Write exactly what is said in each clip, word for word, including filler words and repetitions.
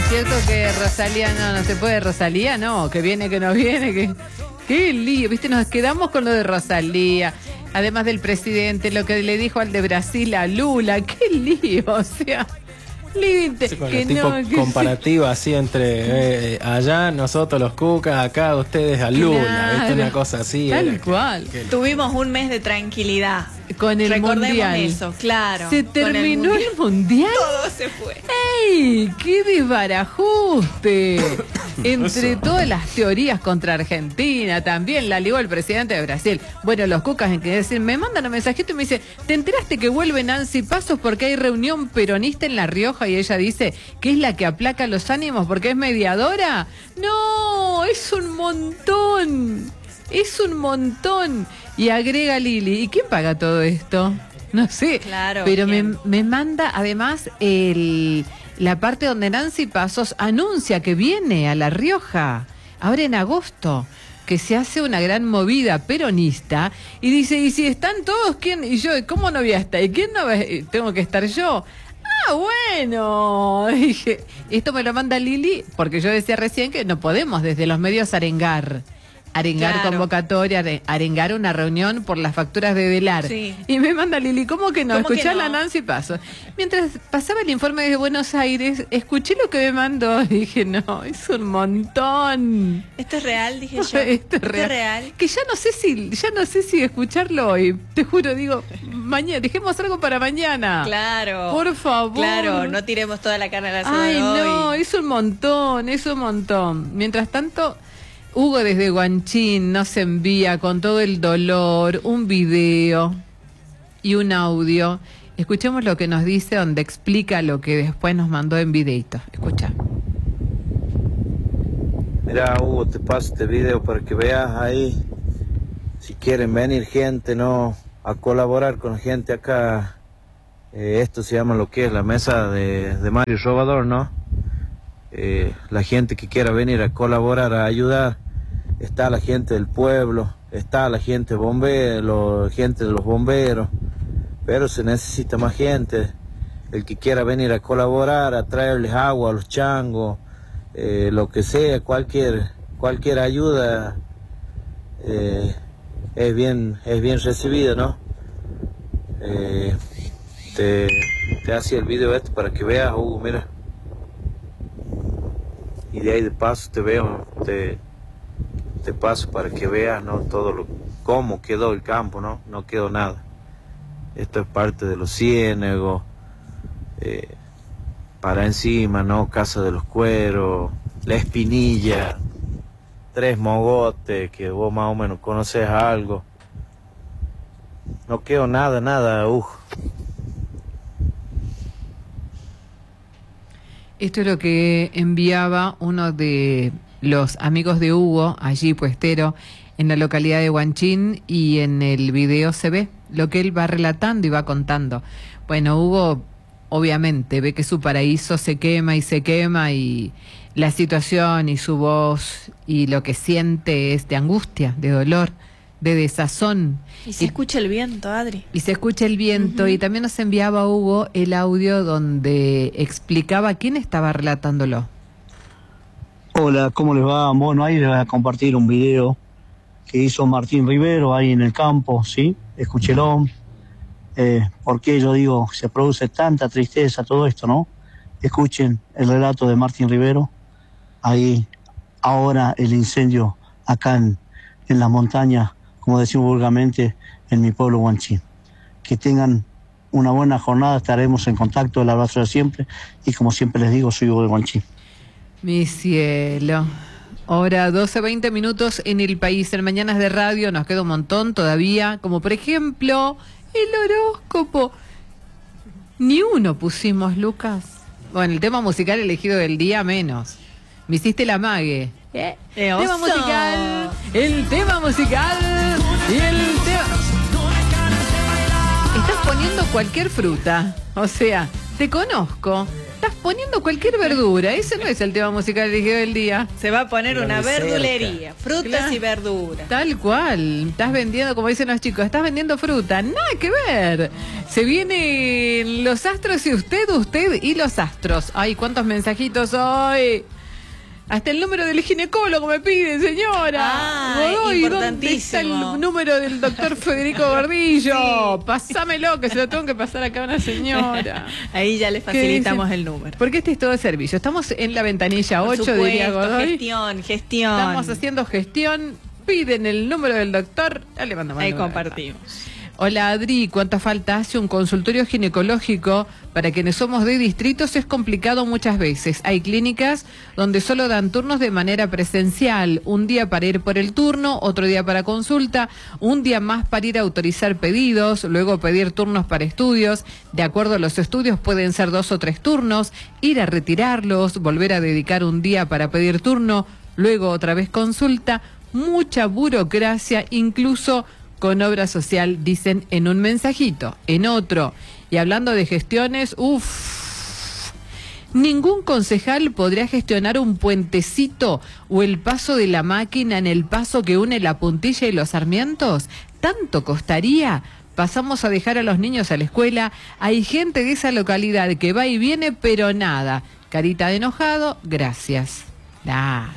cierto que Rosalía no, no se puede, Rosalía no, que viene, que no viene, que qué lío, viste, nos quedamos con lo de Rosalía, además del presidente, lo que le dijo al de Brasil a Lula, qué lío, o sea, límite, sí, con que tipo no, que comparativa así entre eh, allá nosotros los cucas, acá ustedes a Lula, claro, ¿viste? Una cosa así. Tal era, cual. Que, que... Tuvimos un mes de tranquilidad. Con el Recordemos mundial. eso, claro. Se terminó el mundial. el mundial. Todo se fue. ¡Ey! ¡Qué desbarajuste! Entre todas las teorías contra Argentina, también la ligó el presidente de Brasil. Bueno, los cucas en que decir, me mandan un mensajito y me dice, ¿te enteraste que vuelve Nancy Pasos porque hay reunión peronista en La Rioja? Y ella dice que es la que aplaca los ánimos porque es mediadora. ¡No! ¡Es un montón! ¡Es un montón! Y agrega Lili, ¿y quién paga todo esto? No sé, claro, pero me, me manda además el, la parte donde Nancy Pasos anuncia que viene a La Rioja, ahora en agosto, que se hace una gran movida peronista, y dice, ¿y si están todos? ¿Quién? Y yo, ¿cómo no voy a estar? ¿Y quién no va a, tengo que estar yo? Ah, bueno, dije, esto me lo manda Lili, porque yo decía recién que no podemos desde los medios arengar. Arengar claro. convocatoria, arengar una reunión por las facturas de Velar. Sí. Y me manda Lili, ¿cómo que no? Escuchá no? La Nancy Pasos. Mientras pasaba el informe desde Buenos Aires, escuché lo que me mandó y dije, no, es un montón. ¿Esto es real? Dije yo. Esto es real. ¿Esto es real? Que ya no sé si, ya no sé si escucharlo hoy. Te juro, digo, mañana, dejemos algo para mañana. Claro. Por favor. Claro, no tiremos toda la carne al asador. Ay, no, hoy. es un montón, es un montón. Mientras tanto, Hugo desde Guanchín nos envía con todo el dolor un video y un audio. Escuchemos lo que nos dice, donde explica lo que después nos mandó en videito. Escucha. Mira, Hugo, te paso este video para que veas ahí. Si quieren venir gente, ¿no? A colaborar con gente acá. Eh, esto se llama lo que es la mesa de, de Mario Robador, ¿no? Eh, la gente que quiera venir a colaborar, a ayudar, está la gente del pueblo, está la gente bombero, la gente de los bomberos, pero se necesita más gente. El que quiera venir a colaborar, a traerles agua a los changos, eh, lo que sea, cualquier cualquier ayuda eh, es bien es bien recibida, ¿no? Eh, te, te hacía el video este para que veas, Hugo, mira. Y de ahí de paso te veo, te, te paso para que veas, ¿no? Todo lo, cómo quedó el campo, ¿no? No quedó nada. Esto es parte de los ciénegos, eh, para encima, ¿no? Casa de los Cueros, La Espinilla, Tres Mogotes, que vos más o menos conoces algo. No quedó nada, nada, uff. Esto es lo que enviaba uno de los amigos de Hugo, allí puestero, en la localidad de Guanchín, y en el video se ve lo que él va relatando y va contando. Bueno, Hugo obviamente ve que su paraíso se quema y se quema, y la situación y su voz y lo que siente es de angustia, de dolor, de desazón. Y se y, escucha el viento, Adri. Y se escucha el viento. Uh-huh. Y también nos enviaba Hugo el audio donde explicaba quién estaba relatándolo. Hola, ¿cómo les va? Bueno, ahí les voy a compartir un video que hizo Martín Rivero ahí en el campo, ¿sí? Escúchelo. Eh, ¿Por qué yo digo se produce tanta tristeza todo esto, no? Escuchen el relato de Martín Rivero. Ahí, ahora el incendio acá en, en las montañas, como decimos vulgarmente, en mi pueblo Guanchín. Que tengan una buena jornada, estaremos en contacto, el abrazo de siempre, y como siempre les digo, soy Hugo de Guanchín. Mi cielo. Ahora doce, veinte minutos en el país, en Mañanas de Radio, nos queda un montón todavía, como por ejemplo, el horóscopo. Ni uno pusimos, Lucas. Bueno, el tema musical elegido del día menos. Me hiciste la mague. ¿Eh? Eh, tema musical, el tema musical y el tema. Estás poniendo cualquier fruta, o sea, te conozco estás poniendo cualquier verdura. Ese no es el tema musical elegido del día. Se va a poner Lo una de cerca. verdulería, frutas Claro. y verduras. Tal cual. Estás vendiendo, como dicen los chicos, estás vendiendo fruta. Nada que ver. Se vienen los astros y usted, usted y los astros. Ay, cuántos mensajitos hoy. Hasta el número del ginecólogo me pide, señora. Ah, Godoy, ¿dónde está importantísimo. el número del doctor Federico Gordillo? Sí. Pásamelo, que se lo tengo que pasar acá a una señora. Ahí ya le ¿Qué facilitamos dice? el número. Porque este es todo servicio. Estamos en la ventanilla Por ocho, diría supuesto, Godoy. gestión, gestión. Estamos haciendo gestión. Piden el número del doctor. Ya le mandamos el Ahí número. compartimos. Hola Adri, ¿cuánta falta hace un consultorio ginecológico? Para quienes somos de distritos es complicado muchas veces. Hay clínicas donde solo dan turnos de manera presencial. Un día para ir por el turno, otro día para consulta, un día más para ir a autorizar pedidos, luego pedir turnos para estudios. De acuerdo a los estudios pueden ser dos o tres turnos, ir a retirarlos, volver a dedicar un día para pedir turno, luego otra vez consulta. Mucha burocracia, incluso con obra social, dicen en un mensajito. En otro, y hablando de gestiones, uff, ningún concejal podría gestionar un puentecito o el paso de la máquina en el paso que une la Puntilla y los Sarmientos. ¿Tanto costaría? Pasamos a dejar a los niños a la escuela. Hay gente de esa localidad que va y viene, pero nada. Carita de enojado, gracias. Claro,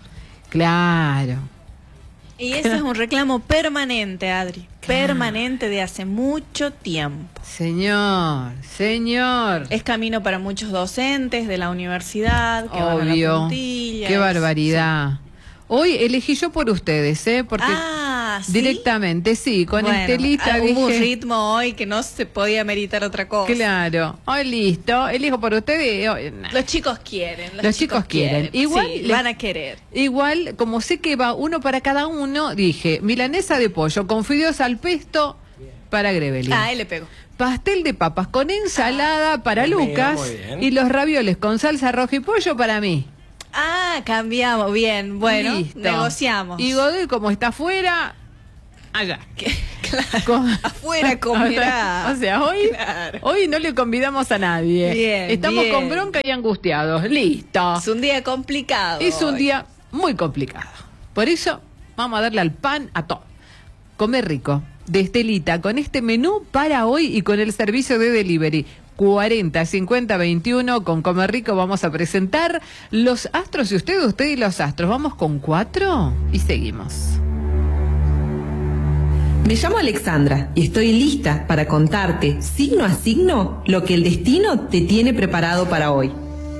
claro. Y ese es un reclamo permanente, Adri. Permanente de hace mucho tiempo. Señor, señor. Es camino para muchos docentes de la universidad que van a la Obvio. puntilla. Qué es- barbaridad. Hoy elegí yo por ustedes, ¿eh? Porque Ah, ¿sí? directamente, sí, con Bueno, Estelita ah, hubo un dije... ritmo hoy que no se podía meritar otra cosa. Claro. Hoy listo, elijo por ustedes. hoy, nah. Los chicos quieren. Los, Los chicos quieren. Igual sí, les- van a querer. Igual, como sé que va uno para cada uno, dije, milanesa de pollo con fideos al pesto para Grevelin. Ah, él le pegó. Pastel de papas con ensalada para Amigo, Lucas muy bien. y los ravioles con salsa roja y pollo para mí. Ah, cambiamos. Bien, bueno, Listo. negociamos. Y Godoy, como está afuera, allá. Que- claro, Con- afuera comerá. O sea, hoy, Claro. hoy no le convidamos a nadie. Bien, Estamos bien. con bronca y angustiados. Listo. Es un día complicado. Es un hoy. día muy complicado. Por eso vamos a darle al pan a todo. Comer rico, de Estelita, con este menú para hoy y con el servicio de delivery. cuarenta, cincuenta, veintiuno, con Comer Rico vamos a presentar los astros y usted, usted y los astros. Vamos con cuatro y seguimos. Me llamo Alexandra y estoy lista para contarte, signo a signo, lo que el destino te tiene preparado para hoy.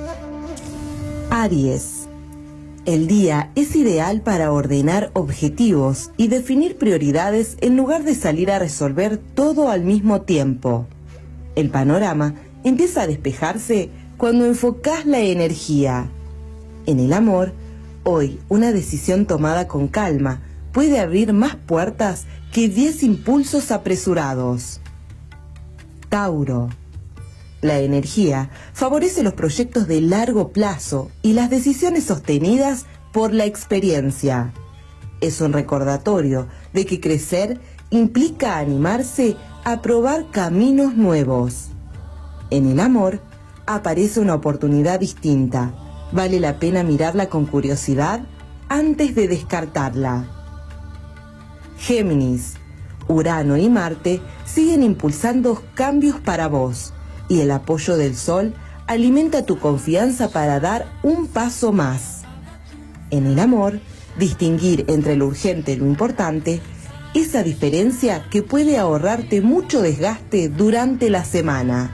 Aries. El día es ideal para ordenar objetivos y definir prioridades en lugar de salir a resolver todo al mismo tiempo. El panorama empieza a despejarse cuando enfocás la energía. En el amor, hoy una decisión tomada con calma puede abrir más puertas que diez impulsos apresurados. Tauro. La energía favorece los proyectos de largo plazo y las decisiones sostenidas por la experiencia. Es un recordatorio de que crecer implica animarse a probar caminos nuevos. En el amor aparece una oportunidad distinta. Vale la pena mirarla con curiosidad antes de descartarla. Géminis. Urano y Marte siguen impulsando cambios para vos y el apoyo del Sol alimenta tu confianza para dar un paso más. En el amor, distinguir entre lo urgente y lo importante, esa diferencia que puede ahorrarte mucho desgaste durante la semana.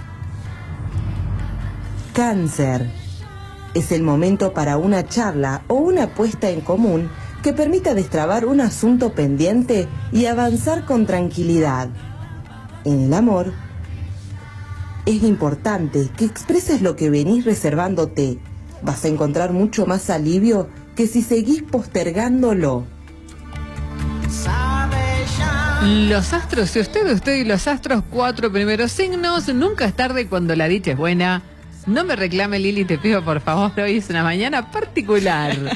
Cáncer. Es el momento para una charla o una puesta en común que permita destrabar un asunto pendiente y avanzar con tranquilidad. En el amor, es importante que expreses lo que venís reservándote. Vas a encontrar mucho más alivio que si seguís postergándolo. Los astros, si usted, usted y los astros, cuatro primeros signos. Nunca es tarde cuando la dicha es buena. No me reclame, Lili, te pido por favor, hoy es una mañana particular.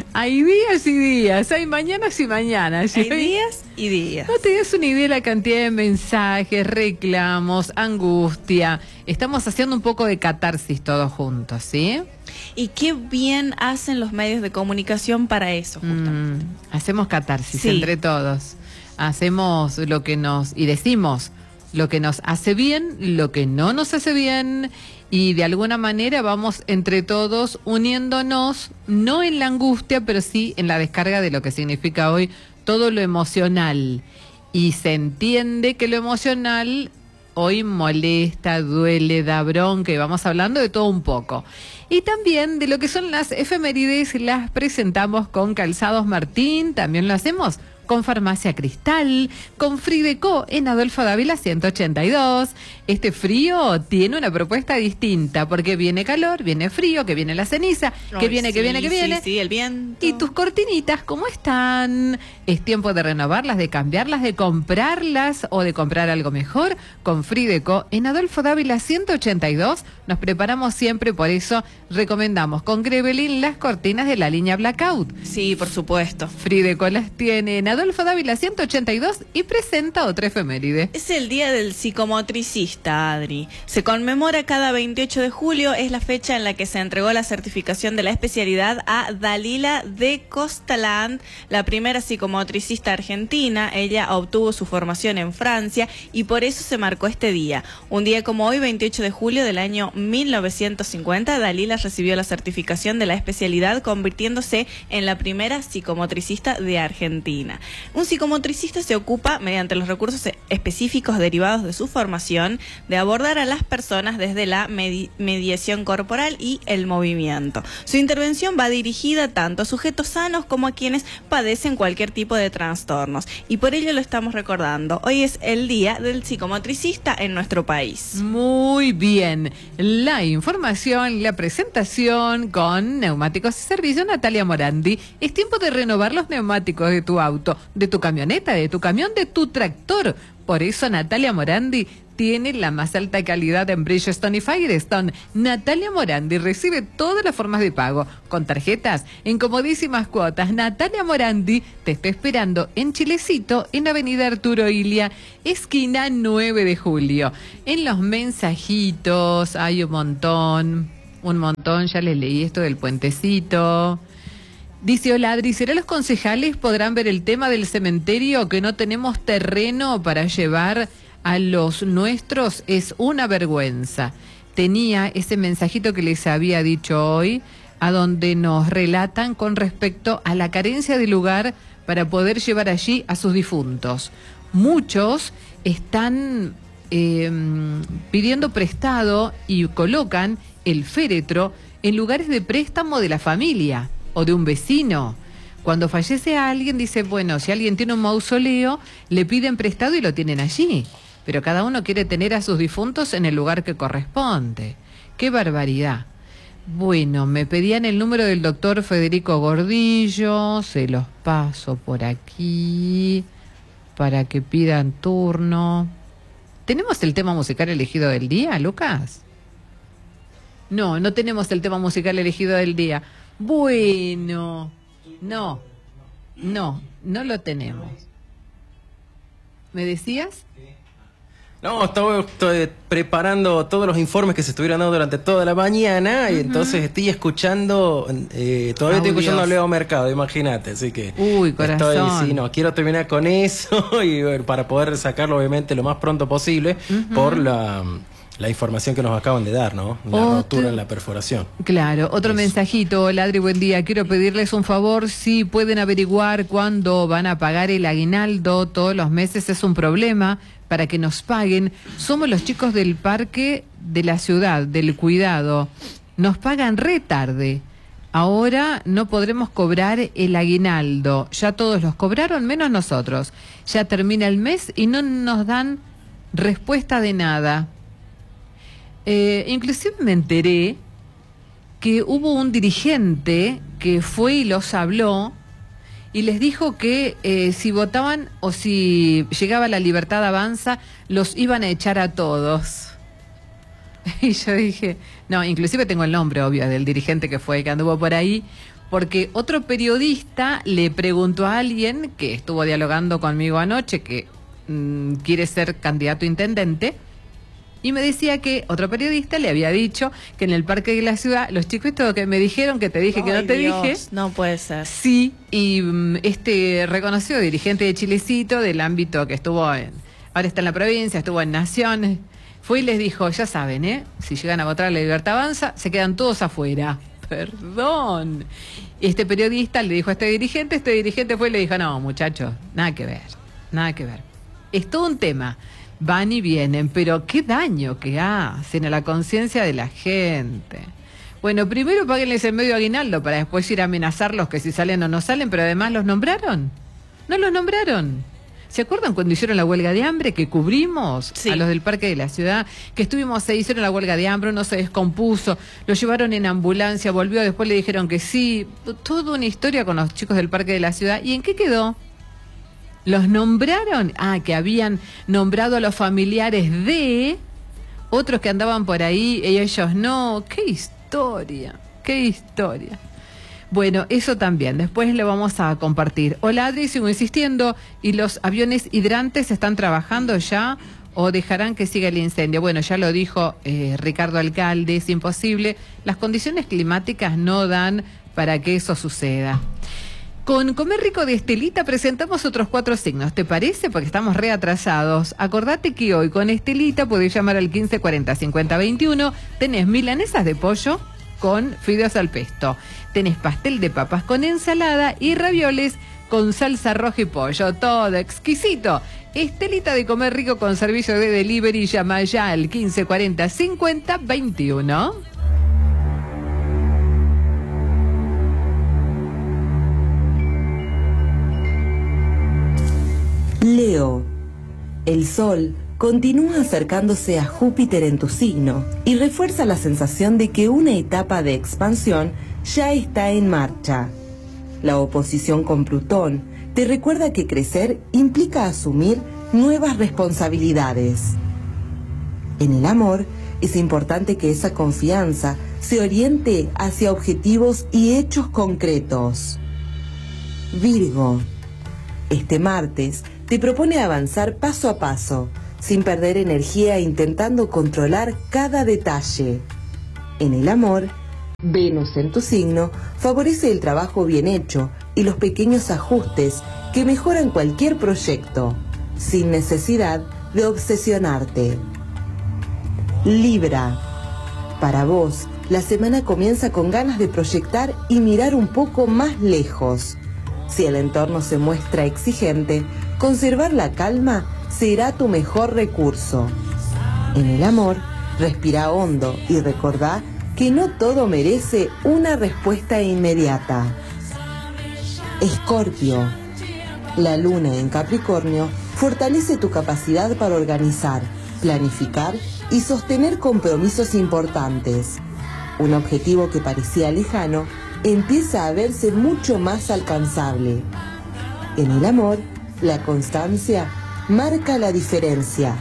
Hay días y días, hay mañanas y mañanas. Hay días y días. No te das una idea de la cantidad de mensajes, reclamos, angustia. Estamos haciendo un poco de catarsis todos juntos, ¿sí? Y qué bien hacen los medios de comunicación para eso, justamente. Mm, hacemos catarsis Sí. entre todos. Hacemos lo que nos... y decimos lo que nos hace bien, lo que no nos hace bien, y de alguna manera vamos entre todos uniéndonos, no en la angustia, pero sí en la descarga de lo que significa hoy todo lo emocional. Y se entiende que lo emocional hoy molesta, duele, da bronca, y vamos hablando de todo un poco. Y también de lo que son las efemérides, las presentamos con Calzados Martín, también lo hacemos con Farmacia Cristal, con Frideco en Adolfo Dávila ciento ochenta y dos. Este frío tiene una propuesta distinta, porque viene calor, viene frío, que viene la ceniza, que Ay, viene, que sí, viene, que sí, viene. Sí, el viento. ¿Y tus cortinitas cómo están? ¿Es tiempo de renovarlas, de cambiarlas, de comprarlas o de comprar algo mejor? Con Frideco en Adolfo Dávila ciento ochenta y dos nos preparamos siempre, por eso recomendamos con Grevelin las cortinas de la línea Blackout. Sí, por supuesto. Frideco las tiene en Adolfo Dávila ciento ochenta y dos y presenta otra efeméride. Es el Día del Psicomotricista, Adri. Se conmemora cada veintiocho de julio, es la fecha en la que se entregó la certificación de la especialidad a Dalila de Costaland, la primera psicomotricista argentina. Ella obtuvo su formación en Francia y por eso se marcó este día. Un día como hoy, veintiocho de julio del año mil novecientos cincuenta, Dalila recibió la certificación de la especialidad, convirtiéndose en la primera psicomotricista de Argentina. Un psicomotricista se ocupa, mediante los recursos específicos derivados de su formación, de abordar a las personas desde la medi- mediación corporal y el movimiento. Su intervención va dirigida tanto a sujetos sanos como a quienes padecen cualquier tipo de trastornos. Y por ello lo estamos recordando. Hoy es el Día del Psicomotricista en nuestro país. Muy bien. La información, la presentación con Neumáticos y Servicios, Natalia Morandi. Es tiempo de renovar los neumáticos de tu auto, de tu camioneta, de tu camión, de tu tractor. Por eso Natalia Morandi tiene la más alta calidad en Bridgestone y Firestone. Natalia Morandi recibe todas las formas de pago, con tarjetas, en comodísimas cuotas. Natalia Morandi te está esperando en Chilecito, en Avenida Arturo Ilia, esquina nueve de julio. En los mensajitos hay un montón, un montón, ya les leí esto del puentecito. Dice, hola Adri, ¿será los concejales podrán ver el tema del cementerio, que no tenemos terreno para llevar a los nuestros? Es una vergüenza. Tenía ese mensajito que les había dicho hoy, a donde nos relatan con respecto a la carencia de lugar para poder llevar allí a sus difuntos. Muchos están eh, pidiendo prestado y colocan el féretro en lugares de préstamo de la familia o de un vecino. Cuando fallece alguien, dice, bueno, si alguien tiene un mausoleo, le piden prestado y lo tienen allí. Pero cada uno quiere tener a sus difuntos en el lugar que corresponde. ¡Qué barbaridad! Bueno, me pedían el número del doctor Federico Gordillo, se los paso por aquí para que pidan turno. ¿Tenemos el tema musical elegido del día, Lucas? No, no tenemos el tema musical elegido del día. Bueno, no, no, no lo tenemos. ¿Me decías? No, estoy, estoy preparando todos los informes que se estuvieron dando durante toda la mañana, uh-huh. Y entonces estoy escuchando, eh, todavía Audios. estoy escuchando a Leo Mercado, imagínate, así que... Uy, corazón. Estoy, sí, no, quiero terminar con eso y bueno, para poder sacarlo obviamente lo más pronto posible, uh-huh. por la... la información que nos acaban de dar, ¿no? La Otro... rotura en la perforación. Claro, otro Eso. mensajito. Hola, Adri, buen día. Quiero pedirles un favor, si pueden averiguar cuándo van a pagar el aguinaldo. Todos los meses es un problema para que nos paguen. Somos los chicos del parque de la ciudad, del cuidado. Nos pagan re tarde. Ahora no podremos cobrar el aguinaldo. Ya todos los cobraron, menos nosotros. Ya termina el mes y no nos dan respuesta de nada. Eh, inclusive me enteré que hubo un dirigente que fue y los habló y les dijo que eh, si votaban o si llegaba la Libertad Avanza, los iban a echar a todos. Y yo dije, no, inclusive tengo el nombre obvio del dirigente que fue, que anduvo por ahí, porque otro periodista le preguntó a alguien que estuvo dialogando conmigo anoche, que mmm, quiere ser candidato a intendente, y me decía que otro periodista le había dicho que en el Parque de la Ciudad, los chicos esto que me dijeron, que te dije, Ay, que no te Dios, dije. No puede ser. Sí, y um, este reconocido dirigente de Chilecito del ámbito que estuvo en, ahora está en la provincia, estuvo en Naciones, fue y les dijo, ya saben, ¿eh? Si llegan a votar a la Libertad Avanza, se quedan todos afuera. Perdón. Este periodista le dijo a este dirigente, este dirigente fue y le dijo, no, muchachos, nada que ver, nada que ver. Es todo un tema. Van y vienen, pero qué daño que hacen a la conciencia de la gente. Bueno, primero páguenles el medio aguinaldo para después ir a amenazarlos que si salen o no salen, pero además los nombraron. No los nombraron. ¿Se acuerdan cuando hicieron la huelga de hambre que cubrimos sí. a los del Parque de la Ciudad? Que estuvimos, se hicieron la huelga de hambre, uno se descompuso, lo llevaron en ambulancia, volvió, después le dijeron que sí. Toda una historia con los chicos del Parque de la Ciudad. ¿Y en qué quedó? ¿Los nombraron? Ah, que habían nombrado a los familiares de otros que andaban por ahí y ellos no. ¡Qué historia! ¡Qué historia! Bueno, eso también, después lo vamos a compartir. Hola Adri, sigo insistiendo, ¿y los aviones hidrantes están trabajando ya o dejarán que siga el incendio? Bueno, ya lo dijo eh, Ricardo Alcalde, es imposible, las condiciones climáticas no dan para que eso suceda. Con Comer Rico de Estelita presentamos otros cuatro signos, ¿te parece? Porque estamos reatrasados. Acordate que hoy con Estelita podés llamar al quince cuarenta cincuenta veintiuno, tenés milanesas de pollo con fideos al pesto, tenés pastel de papas con ensalada y ravioles con salsa roja y pollo, todo exquisito. Estelita de Comer Rico con servicio de delivery, llama ya al quince cuarenta cincuenta veintiuno. Leo, el Sol continúa acercándose a Júpiter en tu signo y refuerza la sensación de que una etapa de expansión ya está en marcha. La oposición con Plutón te recuerda que crecer implica asumir nuevas responsabilidades. En el amor, es importante que esa confianza se oriente hacia objetivos y hechos concretos. Virgo, este martes te propone avanzar paso a paso, sin perder energía intentando controlar cada detalle. En el amor, Venus en tu signo favorece el trabajo bien hecho y los pequeños ajustes que mejoran cualquier proyecto, sin necesidad de obsesionarte. Libra, para vos, la semana comienza con ganas de proyectar y mirar un poco más lejos. Si el entorno se muestra exigente, conservar la calma será tu mejor recurso. En el amor, respira hondo y recordá que no todo merece una respuesta inmediata. Escorpio, la luna en Capricornio fortalece tu capacidad para organizar, planificar y sostener compromisos importantes. Un objetivo que parecía lejano empieza a verse mucho más alcanzable. En el amor, la constancia marca la diferencia.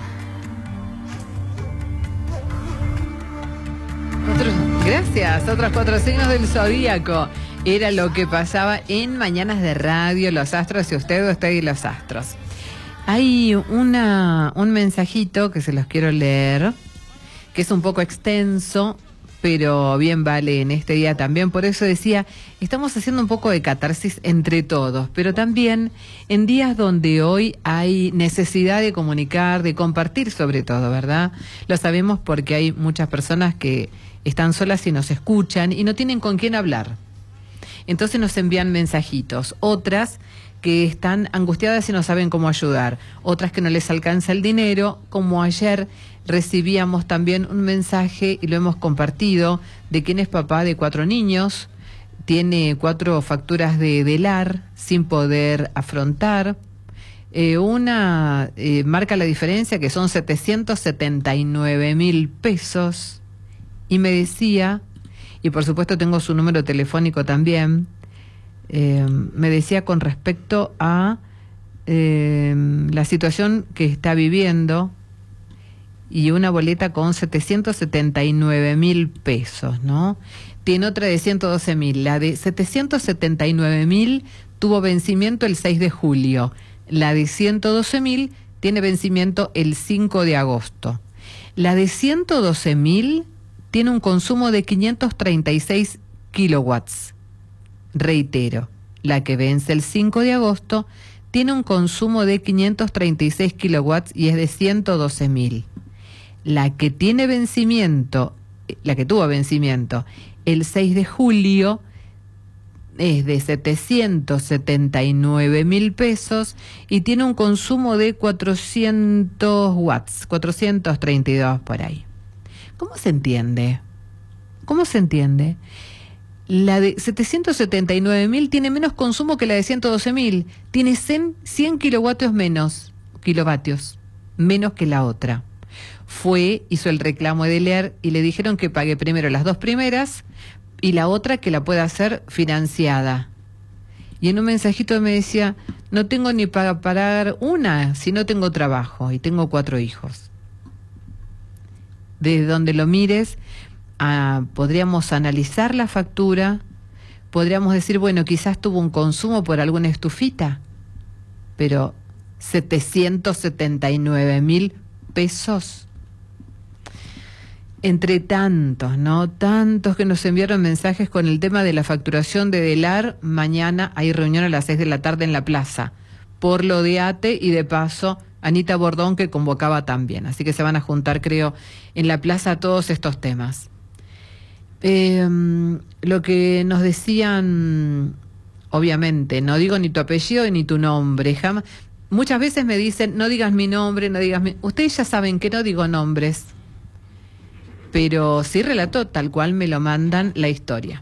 Otros, gracias. Otros cuatro signos del zodíaco. Era lo que pasaba en Mañanas de Radio, los astros, y usted o usted y los astros. Hay una, un mensajito que se los quiero leer, que es un poco extenso, pero bien vale en este día también. Por eso decía, estamos haciendo un poco de catarsis entre todos, pero también en días donde hoy hay necesidad de comunicar, de compartir sobre todo, ¿verdad? Lo sabemos porque hay muchas personas que están solas y nos escuchan y no tienen con quién hablar. Entonces nos envían mensajitos. Otras que están angustiadas y no saben cómo ayudar. Otras que no les alcanza el dinero, como ayer recibíamos también un mensaje y lo hemos compartido de quien es papá de cuatro niños, tiene cuatro facturas de delar sin poder afrontar. Eh, una eh, marca la diferencia que son setecientos setenta y nueve mil pesos y me decía, y por supuesto tengo su número telefónico también, eh, me decía con respecto a eh, la situación que está viviendo y una boleta con setecientos setenta y nueve mil pesos, ¿no? tiene otra de ciento doce mil. La de setecientos setenta y nueve mil tuvo vencimiento el seis de julio. La de ciento doce mil tiene vencimiento el cinco de agosto. La de ciento doce mil tiene un consumo de quinientos treinta y seis kilowatts. Reitero, la que vence el cinco de agosto tiene un consumo de quinientos treinta y seis kilowatts y es de ciento doce mil. La que tiene vencimiento, la que tuvo vencimiento el seis de julio es de setecientos setenta y nueve mil pesos y tiene un consumo de cuatrocientos watts, cuatrocientos treinta y dos por ahí. ¿Cómo se entiende? ¿Cómo se entiende? La de setecientos setenta y nueve mil tiene menos consumo que la de ciento doce mil. Tiene cien, cien kilovatios menos, kilovatios, menos que la otra. Fue, hizo el reclamo de leer y le dijeron que pague primero las dos primeras y la otra que la pueda hacer financiada. Y en un mensajito me decía, no tengo ni para pagar una si no tengo trabajo y tengo cuatro hijos. Desde donde lo mires, ah, podríamos analizar la factura, podríamos decir, bueno, quizás tuvo un consumo por alguna estufita, pero setecientos setenta y nueve mil pesos. Entre tantos, ¿no? Tantos que nos enviaron mensajes con el tema de la facturación de Delar. Mañana hay reunión a las seis de la tarde en la plaza, por lo de ATE y de paso Anita Bordón que convocaba también. Así que se van a juntar, creo, en la plaza todos estos temas. Eh, lo que nos decían, obviamente, no digo ni tu apellido ni tu nombre, jamás. Muchas veces me dicen, no digas mi nombre, no digas mi... Ustedes ya saben que no digo nombres, pero sí relato tal cual me lo mandan la historia.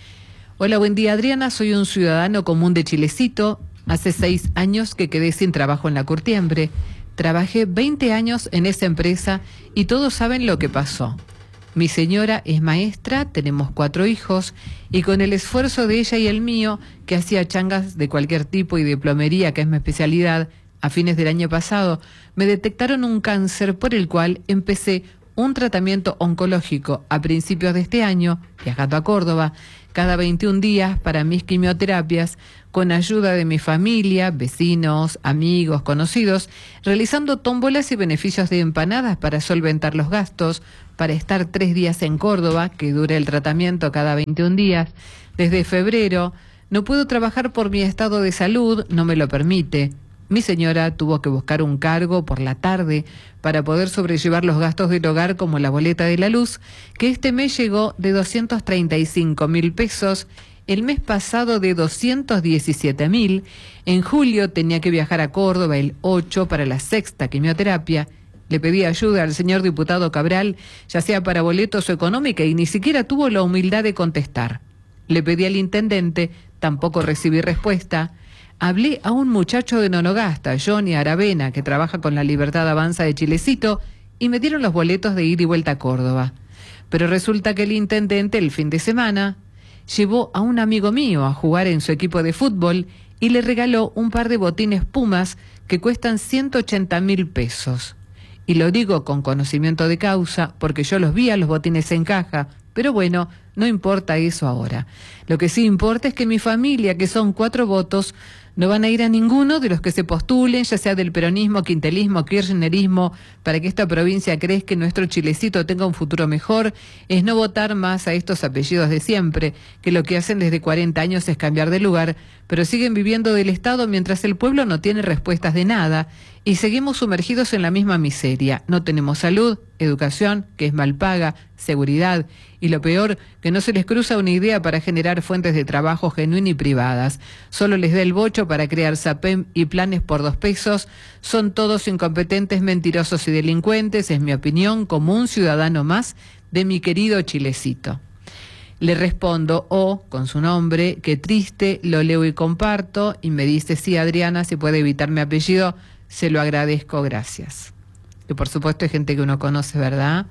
Hola, buen día Adriana, soy un ciudadano común de Chilecito. Hace seis años que quedé sin trabajo en la Curtiembre. Trabajé veinte años en esa empresa y todos saben lo que pasó. Mi señora es maestra, tenemos cuatro hijos y con el esfuerzo de ella y el mío, que hacía changas de cualquier tipo y de plomería, que es mi especialidad, a fines del año pasado, me detectaron un cáncer por el cual empecé un tratamiento oncológico a principios de este año, viajando a Córdoba, cada veintiún días para mis quimioterapias, con ayuda de mi familia, vecinos, amigos, conocidos, realizando tómbolas y beneficios de empanadas para solventar los gastos, para estar tres días en Córdoba, que dure el tratamiento cada veintiún días. Desde febrero no puedo trabajar por mi estado de salud, no me lo permite. Mi señora tuvo que buscar un cargo por la tarde para poder sobrellevar los gastos del hogar, como la boleta de la luz, que este mes llegó de doscientos treinta y cinco mil pesos, el mes pasado de doscientos diecisiete mil, en julio tenía que viajar a Córdoba el ocho para la sexta quimioterapia. Le pedí ayuda al señor diputado Cabral, ya sea para boletos o económica, y ni siquiera tuvo la humildad de contestar. Le pedí al intendente, tampoco recibí respuesta. Hablé a un muchacho de Nonogasta, Johnny Aravena, que trabaja con la Libertad Avanza de Chilecito, y me dieron los boletos de ida y vuelta a Córdoba. Pero resulta que el intendente, el fin de semana, llevó a un amigo mío a jugar en su equipo de fútbol y le regaló un par de botines Pumas que cuestan ciento ochenta mil pesos. Y lo digo con conocimiento de causa, porque yo los vi a los botines en caja, pero bueno, no importa eso ahora. Lo que sí importa es que mi familia, que son cuatro votos, no van a ir a ninguno de los que se postulen, ya sea del peronismo, quintelismo, kirchnerismo, para que esta provincia crezca y nuestro Chilecito tenga un futuro mejor. Es no votar más a estos apellidos de siempre, que lo que hacen desde cuarenta años es cambiar de lugar, pero siguen viviendo del Estado mientras el pueblo no tiene respuestas de nada y seguimos sumergidos en la misma miseria. No tenemos salud, educación, que es mal paga, seguridad y lo peor, que no se les cruza una idea para generar fuentes de trabajo genuinas y privadas. Solo les da el bocho para crear SAPEM y planes por dos pesos. Son todos incompetentes, mentirosos y delincuentes, es mi opinión, como un ciudadano más de mi querido Chilecito. Le respondo, o, oh, con su nombre, qué triste, lo leo y comparto, y me dice, sí, Adriana, si puede evitar mi apellido, se lo agradezco, gracias. Que por supuesto hay gente que uno conoce, ¿verdad?,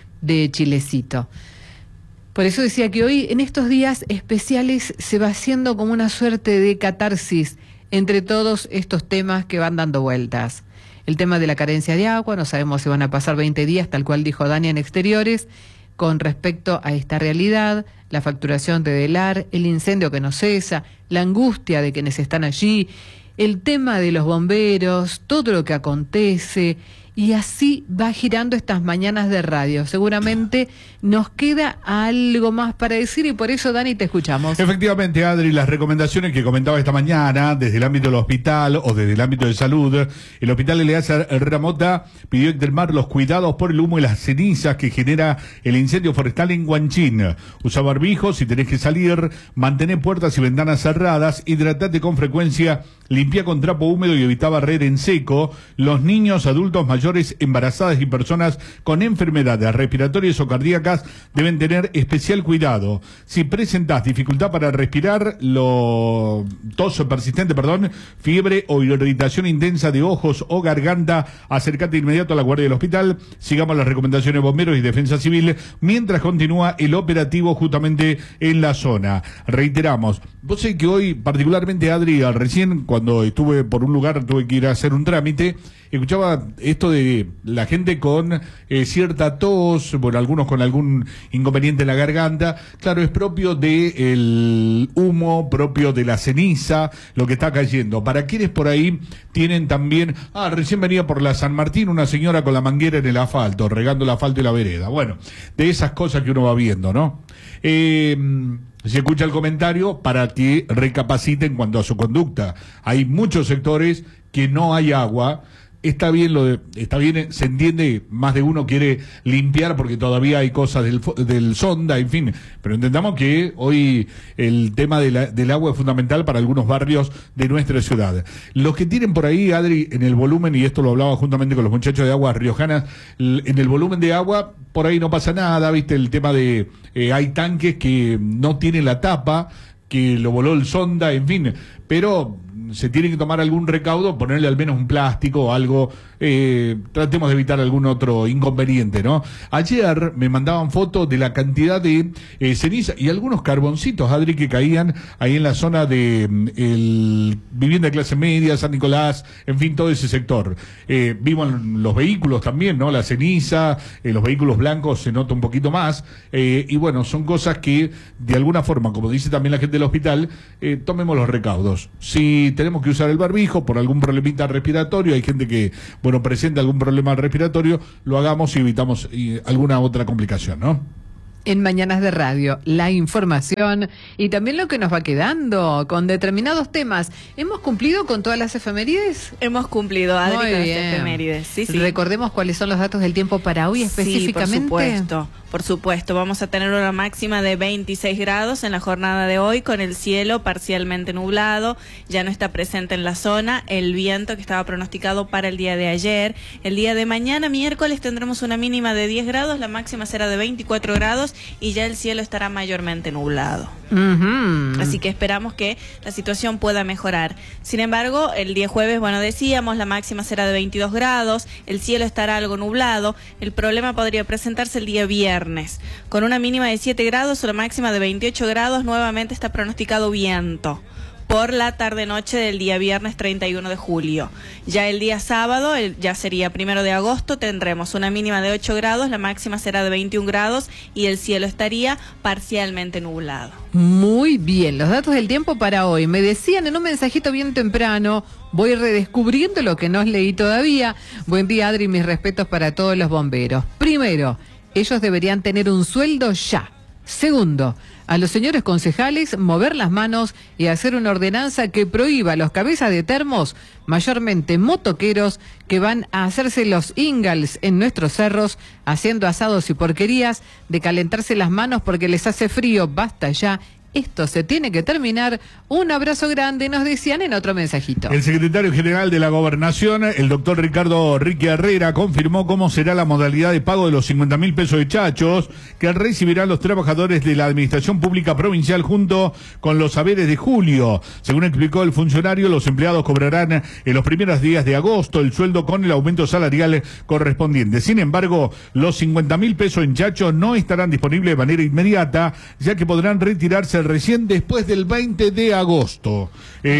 de Chilecito. Por eso decía que hoy, en estos días especiales, se va haciendo como una suerte de catarsis entre todos estos temas que van dando vueltas. El tema de la carencia de agua, no sabemos si van a pasar veinte días, tal cual dijo Dani en Exteriores, con respecto a esta realidad, la facturación de Delar, el incendio que no cesa, la angustia de quienes están allí, el tema de los bomberos, todo lo que acontece, y así va girando estas mañanas de radio. Seguramente nos queda algo más para decir y por eso, Dani, te escuchamos. Efectivamente, Adri, las recomendaciones que comentaba esta mañana desde el ámbito del hospital o desde el ámbito de salud, el hospital Eleazar Herrera Mota pidió extremar los cuidados por el humo y las cenizas que genera el incendio forestal en Huanchín. Usa barbijos si tenés que salir, mantener puertas y ventanas cerradas, hidratate con frecuencia, limpia con trapo húmedo y evita barrer en seco. Los niños, adultos mayores, embarazadas y personas con enfermedades respiratorias o cardíacas deben tener especial cuidado. Si presentás dificultad para respirar, lo... tos persistente, perdón, fiebre o irritación intensa de ojos o garganta, acércate inmediato a la guardia del hospital. Sigamos las recomendaciones de bomberos y defensa civil mientras continúa el operativo justamente en la zona. Reiteramos, vos sé que hoy, particularmente, Adri, recién cuando estuve por un lugar, tuve que ir a hacer un trámite, escuchaba esto de la gente con eh, cierta tos, bueno, algunos con algún inconveniente en la garganta. Claro, es propio del humo, propio de la ceniza, lo que está cayendo. Para quienes por ahí tienen también, ah, recién venía por la San Martín una señora con la manguera en el asfalto, regando el asfalto y la vereda. Bueno, de esas cosas que uno va viendo, ¿no? Eh... Se escucha el comentario para que recapaciten en cuanto a su conducta. Hay muchos sectores que no hay agua. Está bien, lo de, está bien, se entiende, más de uno quiere limpiar porque todavía hay cosas del, del sonda, en fin, pero entendamos que hoy el tema de la, del agua es fundamental para algunos barrios de nuestra ciudad. Los que tienen por ahí, Adri, en el volumen, y esto lo hablaba juntamente con los muchachos de Aguas Riojanas, en el volumen de agua, por ahí no pasa nada, viste, el tema de, eh, hay tanques que no tienen la tapa, que lo voló el sonda, en fin, pero se tiene que tomar algún recaudo, ponerle al menos un plástico o algo, eh, tratemos de evitar algún otro inconveniente, ¿no? Ayer me mandaban fotos de la cantidad de eh, ceniza y algunos carboncitos, Adri, que caían ahí en la zona de el vivienda de clase media, San Nicolás, en fin, todo ese sector. Eh, vimos los vehículos también, ¿no? La ceniza, eh, los vehículos blancos se nota un poquito más, eh, y bueno, son cosas que de alguna forma, como dice también la gente del hospital, eh, tomemos los recaudos. Si tenemos que usar el barbijo por algún problemita respiratorio, hay gente que, bueno, presenta algún problema respiratorio, lo hagamos y evitamos y, alguna otra complicación, ¿no? En Mañanas de Radio, la información y también lo que nos va quedando con determinados temas. ¿Hemos cumplido con todas las efemérides? Hemos cumplido, Adri, Muy con las bien. efemérides. Sí, sí. Recordemos cuáles son los datos del tiempo para hoy específicamente. Sí, por supuesto. Por supuesto, vamos a tener una máxima de veintiséis grados en la jornada de hoy, con el cielo parcialmente nublado, ya no está presente en la zona el viento que estaba pronosticado para el día de ayer. El día de mañana, miércoles, tendremos una mínima de diez grados, la máxima será de veinticuatro grados y ya el cielo estará mayormente nublado. Uh-huh. Así que esperamos que la situación pueda mejorar. Sin embargo, el día jueves, bueno, decíamos, la máxima será de veintidós grados, el cielo estará algo nublado, el problema podría presentarse el día viernes. Con una mínima de siete grados o la máxima de veintiocho grados, nuevamente está pronosticado viento por la tarde-noche del día viernes treinta y uno de julio. Ya el día sábado, el, ya sería primero de agosto, tendremos una mínima de ocho grados, la máxima será de veintiún grados y el cielo estaría parcialmente nublado. Muy bien, los datos del tiempo para hoy. Me decían en un mensajito bien temprano, voy redescubriendo lo que no leí todavía. Buen día, Adri, mis respetos para todos los bomberos. Primero, ellos deberían tener un sueldo ya. Segundo, a los señores concejales mover las manos y hacer una ordenanza que prohíba a los cabezas de termos, mayormente motoqueros, que van a hacerse los ingals en nuestros cerros, haciendo asados y porquerías, de calentarse las manos porque les hace frío. Basta ya. Esto se tiene que terminar. Un abrazo grande, nos decían en otro mensajito. El secretario general de la Gobernación, el doctor Ricardo Ricky Herrera, confirmó cómo será la modalidad de pago de los cincuenta mil pesos de chachos que recibirán los trabajadores de la Administración Pública Provincial junto con los saberes de julio. Según explicó el funcionario, los empleados cobrarán en los primeros días de agosto el sueldo con el aumento salarial correspondiente. Sin embargo, los cincuenta mil pesos en chachos no estarán disponibles de manera inmediata, ya que podrán retirarse recién después del veinte de agosto.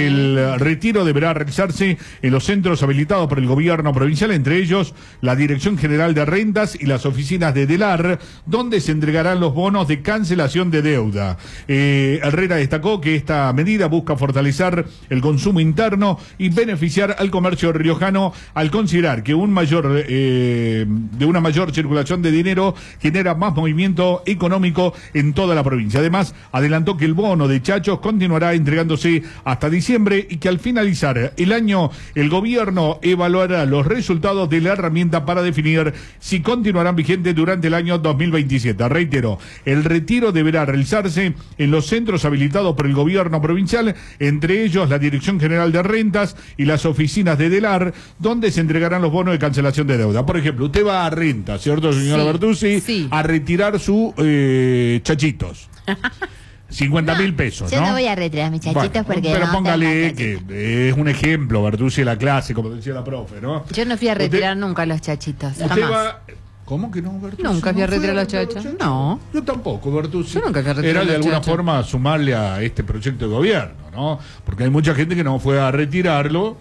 El retiro deberá realizarse en los centros habilitados por el gobierno provincial, entre ellos la Dirección General de Rentas y las oficinas de DELAR, donde se entregarán los bonos de cancelación de deuda. Eh, Herrera destacó que esta medida busca fortalecer el consumo interno y beneficiar al comercio riojano al considerar que un mayor eh, de una mayor circulación de dinero genera más movimiento económico en toda la provincia. Además, adelantó que el bono de chachos continuará entregándose hasta diciembre y que al finalizar el año el gobierno evaluará los resultados de la herramienta para definir si continuarán vigentes durante el año dos mil veintisiete. Reitero, el retiro deberá realizarse en los centros habilitados por el gobierno provincial, entre ellos la Dirección General de Rentas y las oficinas de DELAR, donde se entregarán los bonos de cancelación de deuda. Por ejemplo, usted va a Renta, ¿cierto, señora Sí, Bertuzzi? sí. A retirar sus eh, chachitos. cincuenta mil No, pesos, yo ¿no? no voy a retirar mis chachitos Bueno, porque pero no póngale tengo que es un ejemplo, Bertuzzi, de la clase, como decía la profe, ¿no? Yo no fui a retirar Usted- nunca los chachitos. Usted Jamás. va... ¿Cómo que no, Bertuzzi? Nunca fui a ¿No fue retirar los chachos? No. Yo tampoco, Bertuzzi. Yo nunca fui a retirar Era de los alguna chachos. forma sumarle a este proyecto de gobierno, ¿no? Porque hay mucha gente que no fue a retirarlo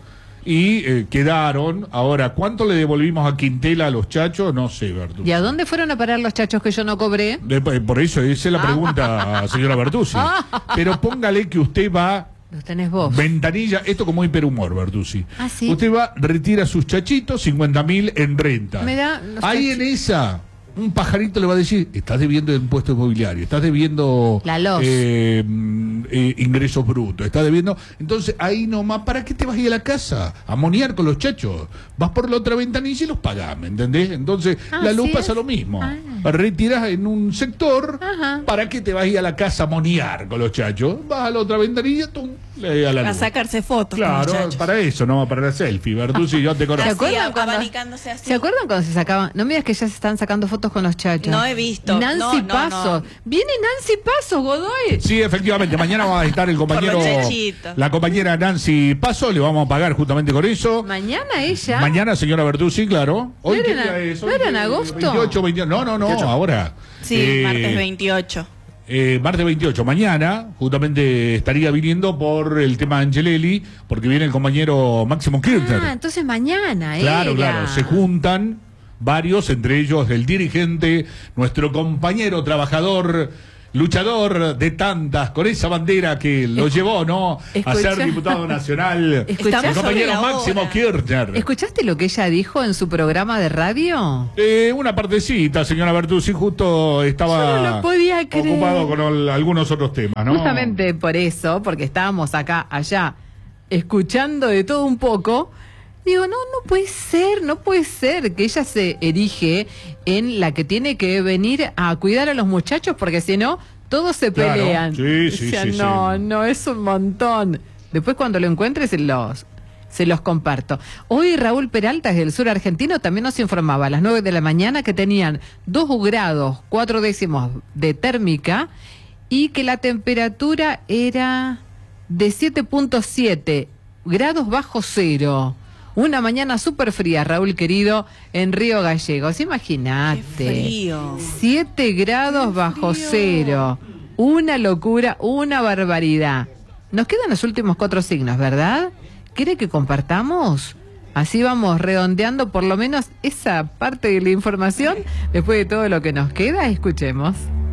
y eh, quedaron. Ahora, ¿cuánto le devolvimos a Quintela a los chachos? No sé, Bertuzzi. ¿Y a dónde fueron a parar los chachos que yo no cobré? De- por eso, esa es la pregunta, señora Bertuzzi. Pero póngale que usted va... Los tenés vos. Ventanilla, esto como hiperhumor, Bertuzzi. Ah, ¿sí? Usted va, retira sus chachitos, cincuenta mil en renta. Me da los Ahí en esa, un pajarito le va a decir, estás debiendo impuesto inmobiliario, estás debiendo La L O S. eh, mm, eh, ingresos brutos, estás debiendo... Entonces, ahí nomás, ¿para qué te vas a ir a la casa? A monear con los chachos. Vas por la otra ventanilla y los pagás, ¿me entendés? Entonces, Ah, la luz ¿sí pasa es? lo mismo. Ah. Retirás en un sector, Ajá. ¿para qué te vas a ir a la casa a monear con los chachos? Vas a la otra ventanilla, tum, le das a la A luz. sacarse fotos. Claro, muchachos. para eso, no para la selfie. Bertuzzi, yo te ¿Se conozco. Así, acuerdan cuando, abanicándose así. ¿Se acuerdan cuando se sacaban? No me digas que ya se están sacando fotos con los chachos. No he visto. Nancy No, no, Pasos. no. Viene Nancy Pasos, Godoy. Sí, efectivamente, mañana va a estar el compañero, Por los chachitos. la compañera Nancy Paso, le vamos a pagar justamente con eso. Mañana ella. Mañana, señora Bertuzzi, claro. Hoy ¿No qué era día en- es? no Hoy era en que- agosto? veintiocho, veintiocho, no, no, no, ahora. Sí, Eh, martes veintiocho. Eh, martes veintiocho, mañana, justamente estaría viniendo por el tema Angelelli, porque viene el compañero Máximo Kirchner. Ah, entonces mañana Claro, era. claro, se juntan varios, entre ellos el dirigente, nuestro compañero trabajador, luchador de tantas, con esa bandera que lo llevó, ¿no? A escucha. ser diputado nacional, Escuchá. el compañero Sobre la Máximo hora. Kirchner. ¿Escuchaste lo que ella dijo en su programa de radio? Eh, una partecita, señora Bertuzzi, justo estaba Yo no lo podía creer. ocupado con ol- algunos otros temas, ¿no? Justamente por eso, porque estábamos acá, allá, escuchando de todo un poco, digo, no, no puede ser, no puede ser que ella se erige en la que tiene que venir a cuidar a los muchachos, porque si no, todos se Claro, pelean. sí, sí, Decía, sí, sí. no, no, es un montón. Después cuando lo encuentre se los, se los comparto. Hoy Raúl Peralta, del sur argentino, también nos informaba a las nueve de la mañana que tenían dos grados, cuatro décimos de térmica y que la temperatura era de siete punto siete grados bajo cero. Una mañana súper fría, Raúl querido, en Río Gallegos. Imagínate. Qué frío. siete grados bajo cero. Una locura, una barbaridad. Nos quedan los últimos cuatro signos, ¿verdad? ¿Quiere que compartamos? Así vamos redondeando por lo menos esa parte de la información. Después de todo lo que nos queda, escuchemos.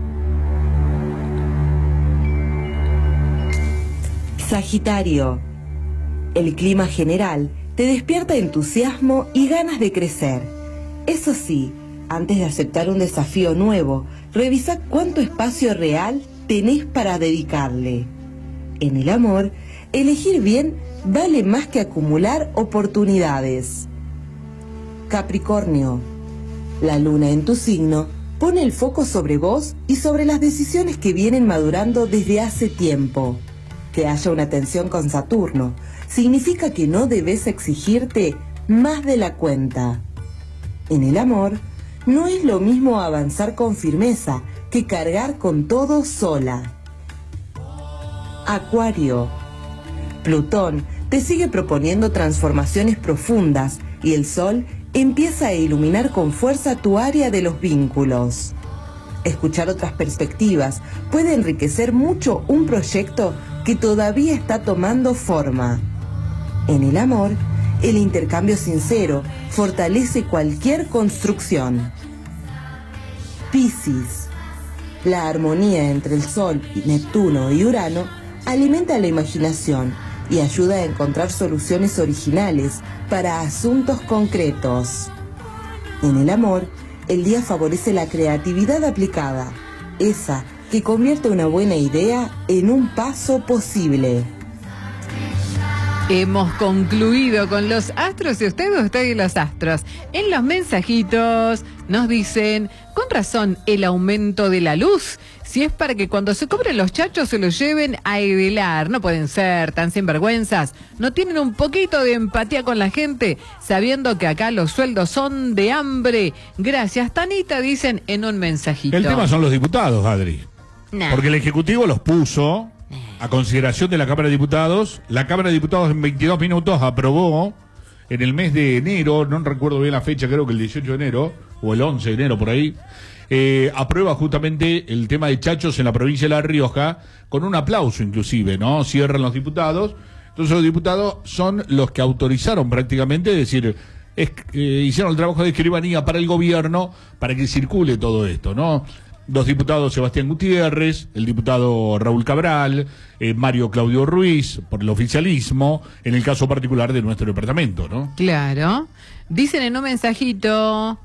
Sagitario. El clima general te despierta entusiasmo y ganas de crecer. Eso sí, antes de aceptar un desafío nuevo, revisa cuánto espacio real tenés para dedicarle. En el amor, elegir bien vale más que acumular oportunidades. Capricornio. La luna en tu signo pone el foco sobre vos y sobre las decisiones que vienen madurando desde hace tiempo. Que haya una tensión con Saturno significa que no debes exigirte más de la cuenta. En el amor, no es lo mismo avanzar con firmeza que cargar con todo sola. Acuario. Plutón te sigue proponiendo transformaciones profundas y el Sol empieza a iluminar con fuerza tu área de los vínculos. Escuchar otras perspectivas puede enriquecer mucho un proyecto que todavía está tomando forma. En el amor, el intercambio sincero fortalece cualquier construcción. Piscis. La armonía entre el Sol, Neptuno y Urano alimenta la imaginación y ayuda a encontrar soluciones originales para asuntos concretos. En el amor, el día favorece la creatividad aplicada, esa que convierte una buena idea en un paso posible. Hemos concluido con los astros y usted, usted y los astros. En los mensajitos nos dicen, con razón, el aumento de la luz. Si es para que cuando se cobren los chachos se los lleven a hebelar. No pueden ser tan sinvergüenzas. No tienen un poquito de empatía con la gente, sabiendo que acá los sueldos son de hambre. Gracias, Tanita, dicen en un mensajito. El tema son los diputados, Adri. Nah. Porque el Ejecutivo los puso a consideración de la Cámara de Diputados. La Cámara de Diputados en veintidós minutos aprobó en el mes de enero, no recuerdo bien la fecha, creo que el dieciocho de enero, o el once de enero por ahí, eh, aprueba justamente el tema de chachos en la provincia de La Rioja, con un aplauso inclusive, ¿no? Cierran los diputados. Entonces los diputados son los que autorizaron prácticamente, es decir, es, eh, hicieron el trabajo de escribanía para el gobierno para que circule todo esto, ¿no? Los diputados Sebastián Gutiérrez, el diputado Raúl Cabral, eh, Mario Claudio Ruiz, por el oficialismo, en el caso particular de nuestro departamento, ¿no? Claro. Dicen en un mensajito,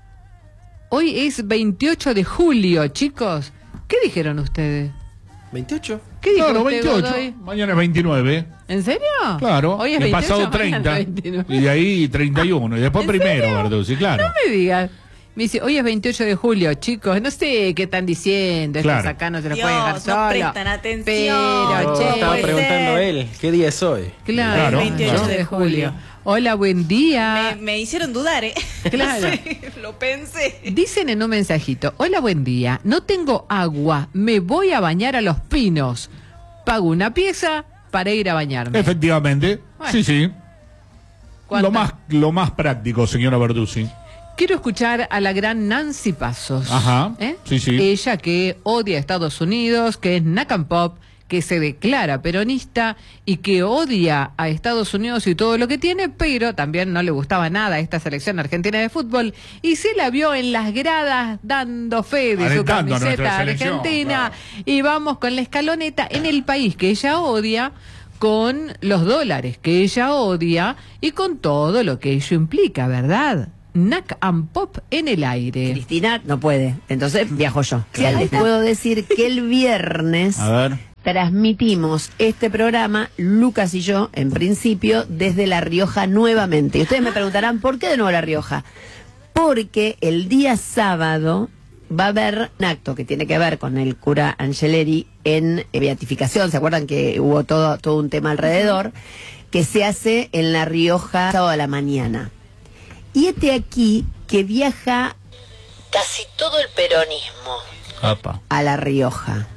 hoy es veintiocho de julio, chicos. ¿Qué dijeron ustedes? ¿veintiocho? ¿Qué dijo Claro, usted, veintiocho. Godoy? Mañana es veintinueve. ¿En serio? Claro. Hoy es el veintiocho, pasado mañana treinta. es veintinueve. Y de ahí treinta y uno. Y después ¿En primero, serio? Barduzzi, claro. No me digas. Me dice, hoy es veintiocho de julio, chicos. No sé qué están diciendo. Estos Claro. acá no se los Dios, pueden dejar no solo. prestan atención. Pero, No, che. estaba puede preguntando ser. él, ¿qué día es hoy? Claro, Claro, veintiocho claro. de julio. Hola, buen día. Me, me hicieron dudar, ¿eh? Claro. Sí, lo pensé. Dicen en un mensajito, hola, buen día. No tengo agua, me voy a bañar a Los Pinos. Pago una pieza para ir a bañarme. Efectivamente. Bueno. Sí, sí. ¿Cuánto? Lo más, lo más práctico, señora Barduzzi. Quiero escuchar a la gran Nancy Pasos. Ajá, ¿Eh? sí, sí. Ella que odia a Estados Unidos, que es Nacan Pop, que se declara peronista y que odia a Estados Unidos y todo lo que tiene, pero también no le gustaba nada esta selección argentina de fútbol y se la vio en las gradas dando fe de su Alentando a nuestra camiseta selección, argentina. claro. Y vamos con la escaloneta en el país que ella odia, con los dólares que ella odia y con todo lo que ello implica, ¿verdad? Nac and Pop en el aire. Cristina no puede, entonces viajo yo. Ya les puedo decir que el viernes A ver. transmitimos este programa, Lucas y yo, en principio, desde La Rioja nuevamente. Y ustedes me preguntarán, ¿por qué de nuevo La Rioja? Porque el día sábado va a haber un acto que tiene que ver con el cura Angeleri en beatificación. ¿Se acuerdan que hubo todo, todo un tema alrededor? Que se hace en La Rioja sábado a la mañana. Y este aquí que viaja casi todo el peronismo Apa. a La Rioja.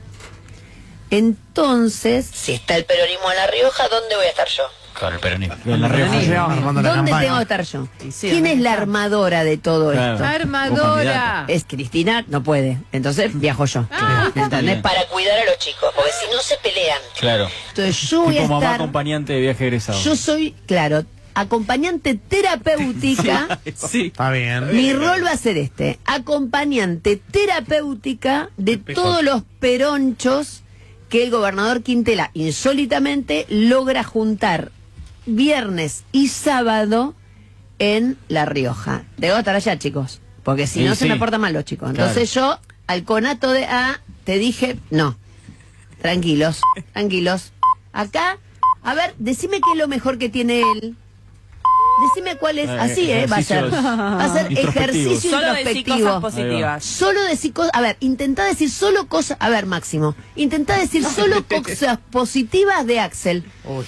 Entonces, si está el peronismo en La Rioja, ¿dónde voy a estar yo? Con el peronismo. En La Rioja. ¿Dónde tengo que estar yo? ¿Quién es la armadora de todo Claro. esto? Armadora. Es Cristina, no puede. Entonces viajo yo. ¿Entendés? Para cuidar a los chicos, porque si no se pelean. Claro. Entonces yo voy a Tipo mamá estar... acompañante de viaje egresado. Yo soy, claro, acompañante terapéutica. Sí. Está bien. Mi rol va a ser este, acompañante terapéutica de todos los peronchos que el gobernador Quintela insólitamente logra juntar viernes y sábado en La Rioja. Debo estar allá, chicos, porque si Sí, no se sí. me portan mal los chicos. Entonces yo, al conato de A, te dije, no, tranquilos, tranquilos. Acá, a ver, decime qué es lo mejor que tiene él. Decime cuál es, Eh, así, ¿eh? Va a ser. ejercicios Va a ser introspectivos. ejercicio Solo decir introspectivo. cosas positivas. Solo decir cosas, a ver, intentá decir solo cosas, a ver, Máximo, intentá decir solo cosas positivas de Axel. Uf.